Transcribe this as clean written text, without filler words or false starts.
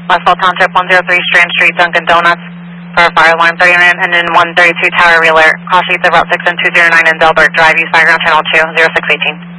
Westfall Township, 103 Strand Street, Dunkin' Donuts, for fire alarm 39, and then 132 Tower Relay, call sheets of Route 6 and 209 in Delbert Drive, East Background Channel 2, 0618.